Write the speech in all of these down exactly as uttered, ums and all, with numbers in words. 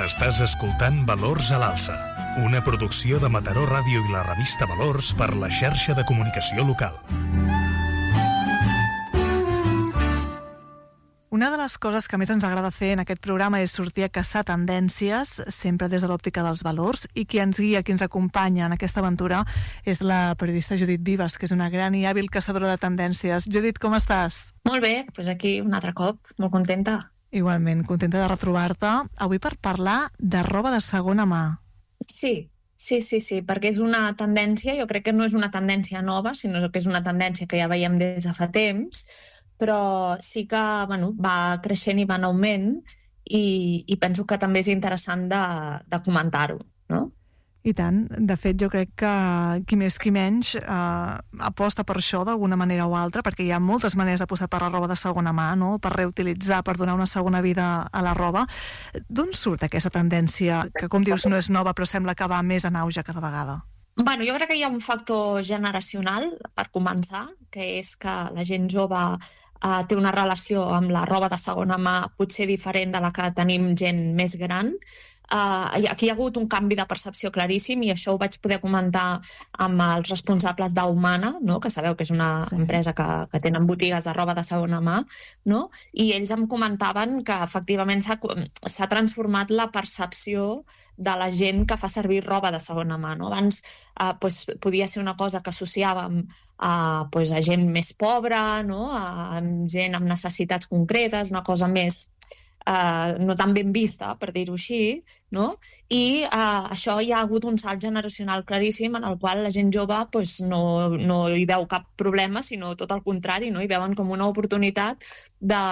Estàs escoltant Valors a l'Alça, una producció de Mataró Ràdio i la revista Valors per la xarxa de comunicació local. Una de les coses que més ens agrada fer en aquest programa és sortir a caçar tendències, sempre des de l'òptica dels valors, i qui ens guia, qui ens acompanya en aquesta aventura és la periodista Judit Vives, que és una gran i hàbil caçadora de tendències. Judit, com estàs? Molt bé, doncs aquí un altre cop, molt contenta. Igualment, contenta de retrobar-te avui per parlar de roba de segona mà. Sí, sí, sí, sí, perquè és una tendència, jo crec que no és una tendència nova, sinó que és una tendència que ja veiem des de fa temps, però sí que bueno, va creixent i va en augment i, i penso que també és interessant de, de comentar-ho, no? I tant. De fet, jo crec que qui més qui menys eh, aposta per això d'alguna manera o altra, perquè hi ha moltes maneres d'apostar per la roba de segona mà, no? Per reutilitzar, per donar una segona vida a la roba. D'on surt aquesta tendència, que com dius no és nova, però sembla que va més en auge cada vegada? Bueno, jo crec que hi ha un factor generacional, per començar, que és que la gent jove eh, té una relació amb la roba de segona mà potser diferent de la que tenim gent més gran. Uh, aquí hi ha hagut un canvi de percepció claríssim i això ho vaig poder comentar amb els responsables d'Humana, no? Que sabeu que és una sí. empresa que, que tenen botigues de roba de segona mà, no? I ells em comentaven que efectivament s'ha, s'ha transformat la percepció de la gent que fa servir roba de segona mà, no? Abans uh, pues, podia ser una cosa que associàvem a, pues, a gent més pobra, no? A, a gent amb necessitats concretes, una cosa més Uh, no tan ben vista, per dir-ho així, no? I uh, això hi ha hagut un salt generacional claríssim en el qual la gent jove pues, no, no hi veu cap problema, sinó tot el contrari, no? Hi veuen com una oportunitat de,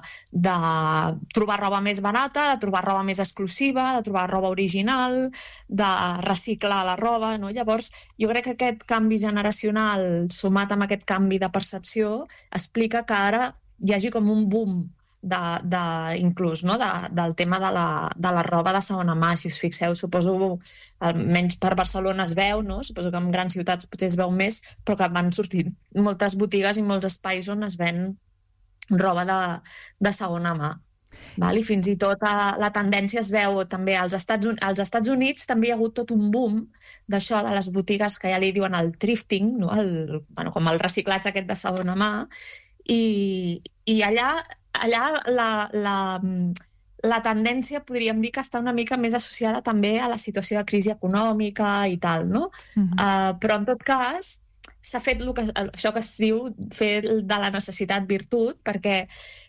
de trobar roba més barata, de trobar roba més exclusiva, de trobar roba original, de reciclar la roba, no? Llavors, jo crec que aquest canvi generacional sumat amb aquest canvi de percepció explica que ara hi hagi com un boom De, de, inclús no? de, del tema de la, de la roba de segona mà. Si us fixeu, suposo almenys per Barcelona es veu, no? Suposo que en grans ciutats potser es veu més, però que van sortint moltes botigues i molts espais on es ven roba de, de segona mà. Val? I fins i tot a, la tendència es veu també als Estats, als Estats Units. També hi ha hagut tot un boom d'això de les botigues que ja li diuen el thrifting, no? el, bueno, com el reciclatge aquest de segona mà, i, i allà allà la, la, la tendència podríem dir que està una mica més associada també a la situació de crisi econòmica i tal, no? Uh-huh. Uh, però en tot cas s'ha fet lo que, això que es diu fer de la necessitat virtut, perquè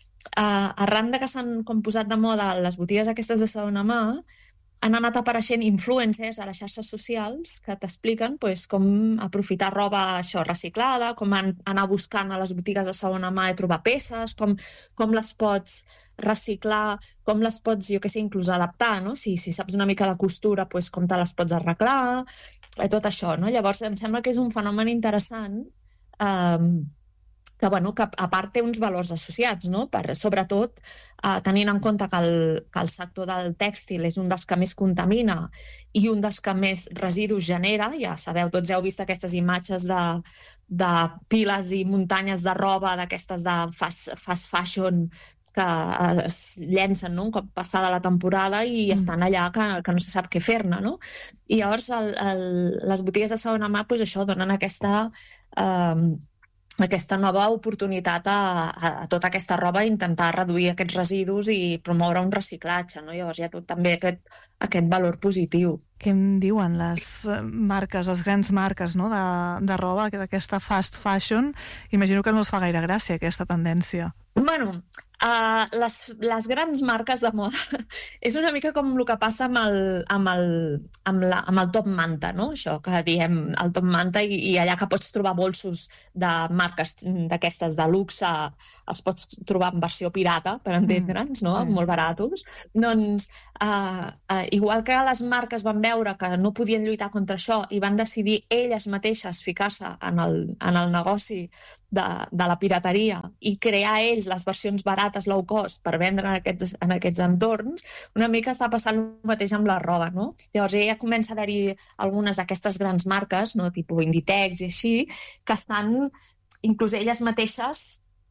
uh, arran de que s'han com posat de moda les botigues aquestes de segona mà, han anat apareixent influencers a les xarxes socials que t'expliquen pues, com aprofitar roba això reciclada, com anar buscant a les botigues de segona mà i trobar peces, com, com les pots reciclar, com les pots, jo què sé, inclús adaptar, no? Si, si saps una mica de costura, pues, com te les pots arreglar, tot això, no? Llavors, em sembla que és un fenomen interessant eh, que, bueno, que a part té uns valors associats, no? Per, sobretot eh, tenint en compte que el, que el sector del tèxtil és un dels que més contamina i un dels que més residus genera. Ja sabeu, tots heu vist aquestes imatges de, de piles i muntanyes de roba d'aquestes de fast, fast fashion que es llencen, no? Un cop passada la temporada i mm. estan allà que, que no se sap què fer-ne, no? I llavors el, el, les botigues de segona mà pues, això donen aquesta eh, aquesta nova oportunitat a, a, a tota aquesta roba i intentar reduir aquests residus i promoure un reciclatge, no? Llavors hi ha tot també aquest, aquest valor positiu. Què em diuen les marques, les grans marques, no? de, de roba, d'aquesta fast fashion? Imagino que no els fa gaire gràcia aquesta tendència. Bueno, uh, les, les grans marques de moda és una mica com el que passa amb el, amb el, amb la, amb el top manta, no? Això que diem, el top manta, i, i allà que pots trobar bolsos de marques d'aquestes de luxe, els pots trobar en versió pirata, per entendre'ns, no? Sí. Molt baratos. Doncs, uh, uh, igual que les marques van veure que no podien lluitar contra això i van decidir elles mateixes ficar-se en el, en el negoci de, de la pirateria i crear ells les versions barates low cost per vendre en aquests, en aquests entorns, una mica està passant el mateix amb la roba, no? Llavors ja comença a haver-hi algunes d'aquestes grans marques, no? Tipus Inditex i així, que estan inclús elles mateixes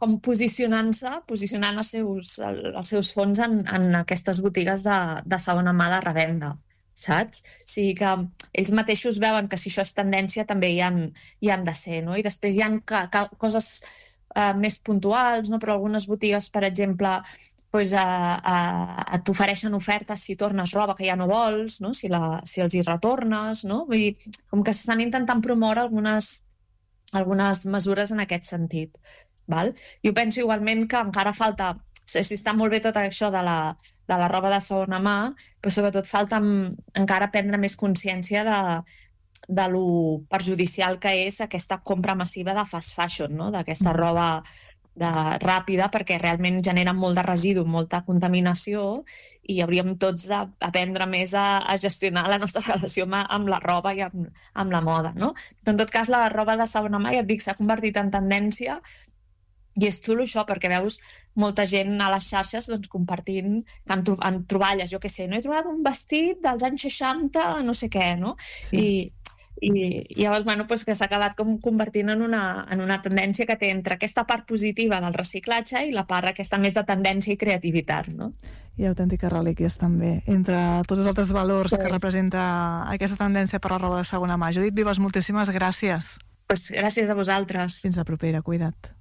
com posicionant-se, posicionant els seus, els seus fons en, en aquestes botigues de, de segona mà de revenda, saps? O sigui que ells mateixos veuen que si això és tendència també hi han, hi han de ser, no? I després hi ha ca, ca, coses eh, més puntuals, no? Però algunes botigues, per exemple, pues, a, a, a t'ofereixen ofertes si tornes roba que ja no vols, no? Si, la, si els hi retornes, no? Vull dir, com que s'estan intentant promoure algunes, algunes mesures en aquest sentit. Val? Jo penso igualment que encara falta, si està molt bé tot això de la, de la roba de segona mà, però sobretot falta encara prendre més consciència de, de lo perjudicial que és aquesta compra massiva de fast fashion, no? D'aquesta roba de, ràpida, perquè realment genera molt de residu, molta contaminació, i hauríem tots d'aprendre més a, a gestionar la nostra relació amb, amb la roba i amb, amb la moda, no? En tot cas, la roba de segona mà, ja et dic, s'ha convertit en tendència. I és xulo això, perquè veus molta gent a les xarxes doncs, compartint en, tro en troballes, jo què sé, no he trobat un vestit dels anys seixanta, no sé què, no? Sí. I, i, i llavors, bueno, pues, que s'ha acabat com convertint en una, en una tendència que té entre aquesta part positiva del reciclatge i la part aquesta més de tendència i creativitat, no? I autèntiques relíquies també, entre tots els altres valors sí. que representa aquesta tendència per la roba de segona mà. Judit Vives, moltíssimes gràcies. Pues gràcies a vosaltres. Fins la propera, cuida't.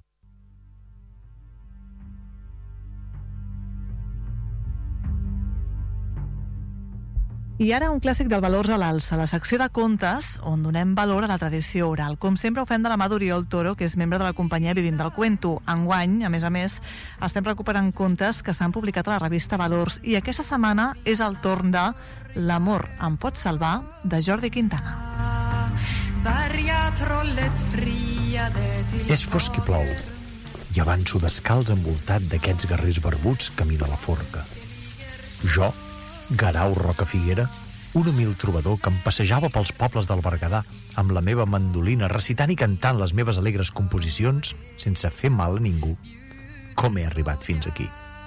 I ara un clàssic del Valors a l'Alça, la secció de contes on donem valor a la tradició oral. Com sempre ho fem de la mà d'Oriol Toro, que és membre de la companyia Vivim del Cuento. Enguany, a més a més, estem recuperant contes que s'han publicat a la revista Valors, i aquesta setmana és el torn de L'amor em pot salvar, de Jordi Quintana. És fosc i plou, i avanço descalç envoltat d'aquests guerrers barbuts camí de la forca. Jo, Garau Rocafiguera, un humil trobador que em passejava pels pobles del Berguedà amb la meva mandolina recitant i cantant les meves alegres composicions sense fer mal a ningú. Com he arribat fins aquí?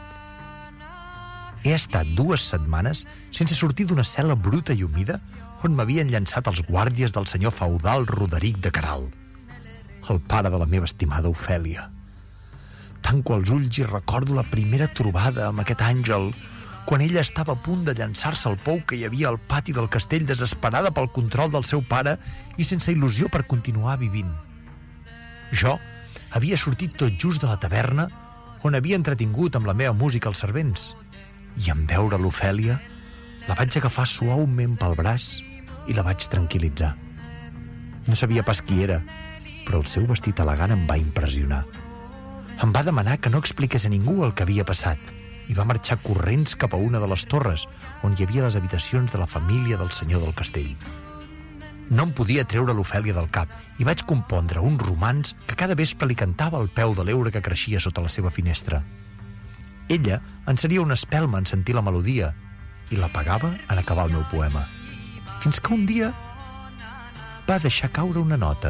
He estat dues setmanes sense sortir d'una cel·la bruta i humida on m'havien llançat els guàrdies del senyor feudal Roderic de Caral, el pare de la meva estimada Ofèlia. Tanco els ulls i recordo la primera trobada amb aquest àngel quan ella estava a punt de llançar-se al pou que hi havia al pati del castell, desesperada pel control del seu pare i sense il·lusió per continuar vivint. Jo havia sortit tot just de la taverna on havia entretingut amb la meva música els servents, i en veure l'Ofèlia la vaig agafar suaument pel braç i la vaig tranquil·litzar. No sabia pas qui era, però el seu vestit elegant em va impressionar. Em va demanar que no expliqués a ningú el que havia passat, i va marxar corrents cap a una de les torres on hi havia les habitacions de la família del senyor del castell. No em podia treure l'Ofèlia del cap i vaig compondre un romanç que cada vespre li cantava al peu de l'heure que creixia sota la seva finestra. Ella en seria una espelma en sentir la melodia i l'apagava en acabar el meu poema. Fins que un dia va deixar caure una nota.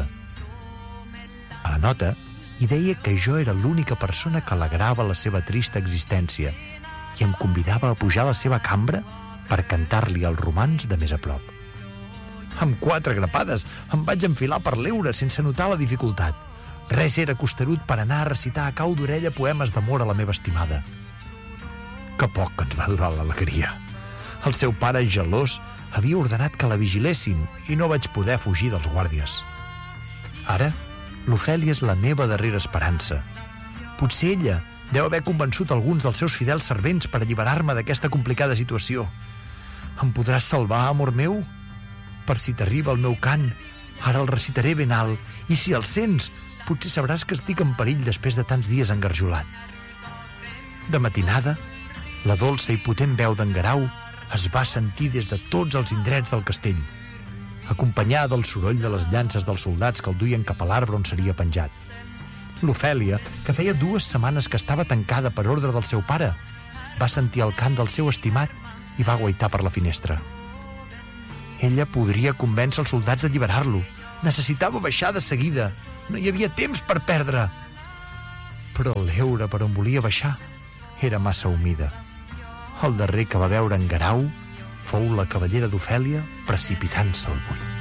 A la nota i deia que jo era l'única persona que alegrava la seva trista existència i em convidava a pujar a la seva cambra per cantar-li el romanç de més a prop. Amb quatre grapades em vaig enfilar per l'heure sense notar la dificultat. Res era costerut per anar a recitar a cau d'orella poemes d'amor a la meva estimada. Que poc ens va durar l'alegria. El seu pare, gelós, havia ordenat que la vigilessin i no vaig poder fugir dels guàrdies. Ara, l'Ofèlia és la meva darrera esperança. Potser ella deu haver convençut alguns dels seus fidels servents per alliberar-me d'aquesta complicada situació. Em podràs salvar, amor meu? Per si t'arriba el meu cant, ara el recitaré ben alt, i si el sents, potser sabràs que estic en perill després de tants dies engarjolat. De matinada, la dolça i potent veu d'en Garau es va sentir des de tots els indrets del castell, acompanyada del soroll de les llances dels soldats que el duien cap a l'arbre on seria penjat. L'Ofèlia, que feia dues setmanes que estava tancada per ordre del seu pare, va sentir el cant del seu estimat i va guaitar per la finestra. Ella podria convèncer els soldats d'alliberar-lo. Necessitava baixar de seguida. No hi havia temps per perdre. Però l'heure per on volia baixar era massa humida. El darrer que va veure en Garau fou la cavallera d'Ofèlia precipitant-se al buit.